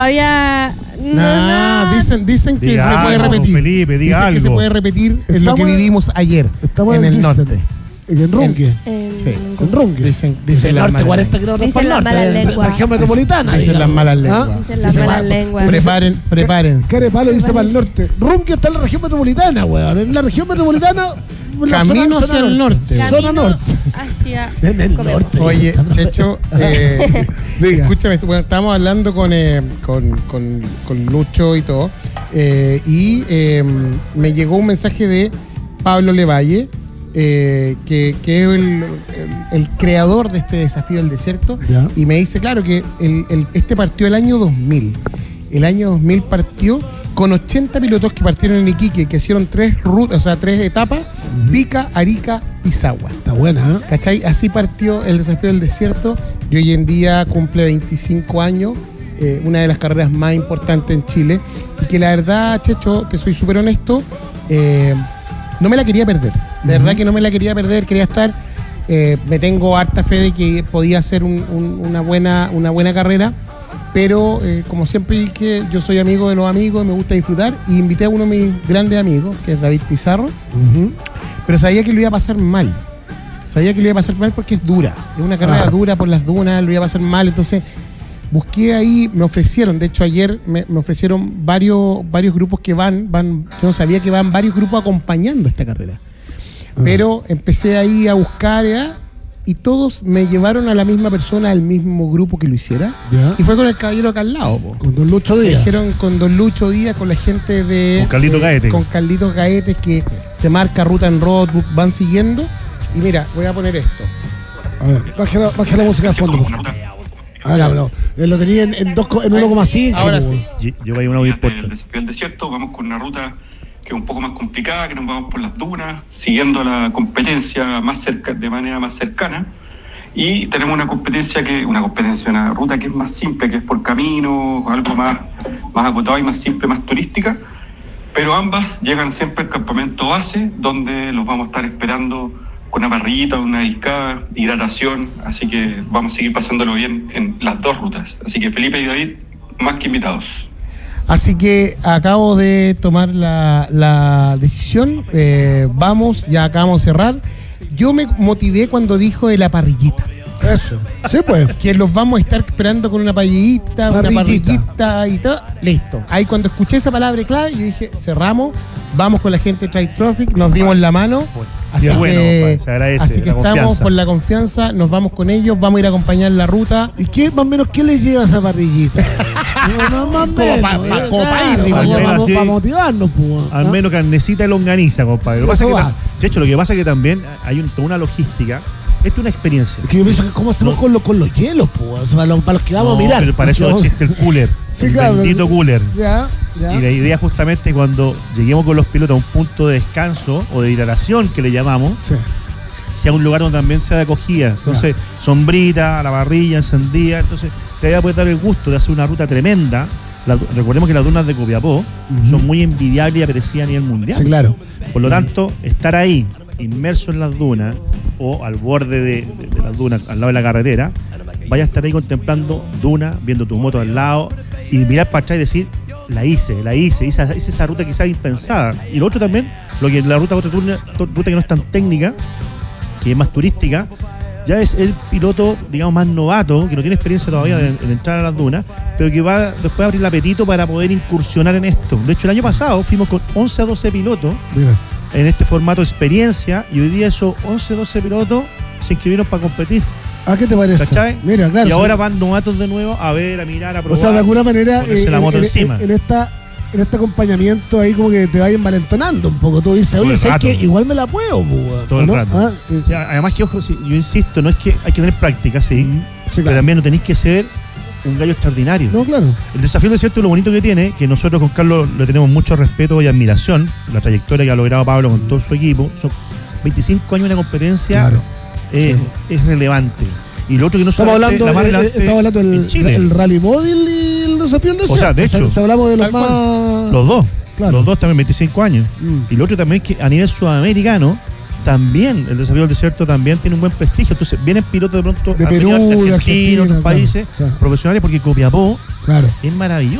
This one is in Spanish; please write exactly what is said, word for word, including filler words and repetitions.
Había... No, nah, no. Dicen, dicen que diga se puede algo, repetir. Felipe, diga dicen algo. que se puede repetir en Estamos lo que vivimos ayer. Estamos en el dicen, norte. En Runque. En, Sí. En Runque. Dicen, Dicen dicen el las norte, malas cuarenta lenguas. kilómetros Dicen para el las norte. malas lenguas. Región metropolitana. Dicen las malas lenguas. Dicen las Sí, malas sí, lenguas. Preparen, prepárense. Care palo dice para el norte. Runque está en la región metropolitana, weón. En la región metropolitana. la Camino zona- hacia zona el norte. Zona Camino norte. hacia... En el Comemos. norte. Oye, Checho, eh, Diga. escúchame, bueno, estábamos hablando con, eh, con, con, con Lucho y todo, eh, y eh, me llegó un mensaje de Pablo Levalle, eh, que, que es el, el, el creador de este desafío del desierto, Ya. y me dice, claro, que el, el, este partió el año dos mil. El año dos mil partió con ochenta pilotos que partieron en Iquique, que hicieron tres rutas, o sea, tres etapas, Pica, Arica, Pisagua. Está buena, ¿eh? ¿Cachai? Así partió el desafío del desierto y hoy en día cumple veinticinco años, eh, una de las carreras más importantes en Chile, y que la verdad, Checho, te soy súper honesto, eh, no me la quería perder. De verdad que no me la quería perder, quería estar, eh, me tengo harta fe de que podía ser un- un- una, buena, una buena carrera, pero eh, como siempre dije, yo soy amigo de los amigos, me gusta disfrutar, y invité a uno de mis grandes amigos, que es David Pizarro, Ujú. pero sabía que lo iba a pasar mal. Sabía que lo iba a pasar mal porque es dura. Es una carrera Ah. dura por las dunas, lo iba a pasar mal. Entonces, busqué ahí, me ofrecieron, de hecho ayer me, me ofrecieron varios, varios grupos que van, van, yo no sabía que van varios grupos acompañando esta carrera. Pero empecé ahí a buscar, ¿ya? Y todos me llevaron a la misma persona, al mismo grupo que lo hiciera. Ya. Y fue con el caballero acá al lado, po. Con Don Lucho Me Díaz. dijeron con Don Lucho Díaz, con la gente de... Con Carlito de- Gaete. Con Carlitos Gaetes, que se marca ruta en roadbook, van siguiendo. Y mira, voy a poner esto. A ver, baja la, baja la música de fondo, por favor. Ahora, bro. Él lo tenía en, en, dos co- en uno coma cinco. Ahora po. sí. Yo, yo voy a un audio del importante. desafío del desierto, vamos con una ruta que es un poco más complicada, que nos vamos por las dunas, siguiendo la competencia más cerca, de manera más cercana. Y tenemos una competencia que, una competencia, una ruta que es más simple, que es por camino, algo más, más acotado y más simple, más turística. Pero ambas llegan siempre al campamento base, donde los vamos a estar esperando con una parrillita, una discada, hidratación. Así que vamos a seguir pasándolo bien en las dos rutas. Así que Felipe y David, más que invitados. Así que acabo de tomar la, la decisión. Eh, vamos, ya acabamos de cerrar. Yo me motivé cuando dijo de la parrillita. Eso. Sí, pues. Que los vamos a estar esperando con una parrillita, una Parrillita. parrillita y todo. Listo. Ahí cuando escuché esa palabra clave, yo dije, cerramos, vamos con la gente de Trail Traffic, nos dimos la mano. Así Qué bueno, que, compadre, se agradece así que la estamos confianza. por la confianza, nos vamos con ellos, vamos a ir a acompañar la ruta. ¿Y qué, más o menos, qué le lleva a esa parrillita? no, no, más o Como menos. pa- pa- eh, como pa' ir, claro, digo para, yo. para- Así- para motivarnos, pues. Al ¿no? menos carnecita y longaniza, compadre. Lo que Eso pasa es va. que, ta- de hecho, lo que pasa es que también hay un- toda una logística. Esto es una experiencia. Es que yo pienso que cómo hacemos No. con, los con los hielos, pues. O sea, para, los, para los que vamos No, a mirar. pero para eso Porque vamos- existe el cooler. Sí, el claro. bendito cooler. Ya, ya. Y la idea justamente cuando lleguemos con los pilotos a un punto de descanso o de hidratación que le llamamos, Sí. sea un lugar donde también sea de acogida. Entonces, sombrita, a la parrilla, encendida. Entonces, te voy a poder dar el gusto de hacer una ruta tremenda. La- recordemos que las dunas de Copiapó Ujú. son muy envidiables y apetecidas a nivel mundial. Sí, claro. Por lo tanto, estar ahí, inmerso en las dunas o al borde de, de- de las dunas, al lado de la carretera, vaya a estar ahí contemplando dunas, viendo tu moto al lado y mirar para atrás y decir, la hice, la hice, hice, hice esa ruta quizás impensada. Y lo otro también, lo que la ruta, otra turna- to- ruta que no es tan técnica, que es más turística, ya es el piloto, digamos, más novato, que no tiene experiencia todavía de, de entrar a las dunas, pero que va después a abrir el apetito para poder incursionar en esto. De hecho, el año pasado fuimos con once a doce pilotos Mira. en este formato experiencia y hoy día esos once, doce pilotos se inscribieron para competir. ¿A qué te parece? ¿Cachai? Mira, claro. y ahora sí. van novatos de nuevo a ver, a mirar, a O probar. sea, de alguna manera, ponerse eh, la en, moto en- encima. en- en esta, en este acompañamiento ahí como que te vaya envalentonando un poco. Tú dices, Todo oye, el ¿sabes rato. qué? Igual me la puedo, pues. Todo el ¿no? rato. Ah, eh, O sea, además que, ojo, sí, yo insisto, no es que hay que tener práctica, sí, sí, pero claro. también no tenéis que ser un gallo extraordinario. No, claro. El desafío del desierto, lo bonito que tiene, que nosotros con Carlos le tenemos mucho respeto y admiración, la trayectoria que ha logrado Pablo con todo su equipo, son veinticinco años de una competencia, Claro. eh, Sí. es relevante. Y lo otro que no Estamos solamente hablando, la más eh, eh, relevante estamos hablando en del Chile. el rally móvil y el desafío del desierto. O sea, de hecho, si hablamos de los tal cual. más... Los dos. Claro. Los dos también veinticinco años. Mm. Y lo otro también es que a nivel sudamericano, también el desafío del desierto también tiene un buen prestigio. Entonces, vienen pilotos de pronto De han Perú, venido de argentinos, Argentina, otros claro. países Sí. profesionales, porque Copiapó Claro. Es maravilloso.